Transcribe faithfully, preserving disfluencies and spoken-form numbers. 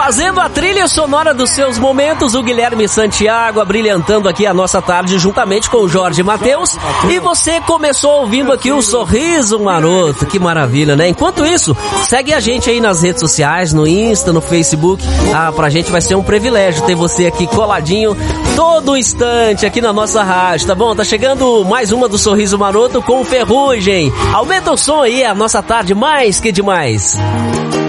Fazendo a trilha sonora dos seus momentos, o Guilherme Santiago, abrilhantando aqui a nossa tarde juntamente com o Jorge Mateus. E você começou ouvindo aqui o Sorriso Maroto, que maravilha, né? Enquanto isso, segue a gente aí nas redes sociais, no Insta, no Facebook. Ah, pra gente vai ser um privilégio ter você aqui coladinho todo instante aqui na nossa rádio, tá bom? Tá chegando mais uma do Sorriso Maroto com Ferrugem. Aumenta o som aí, a nossa tarde mais que demais.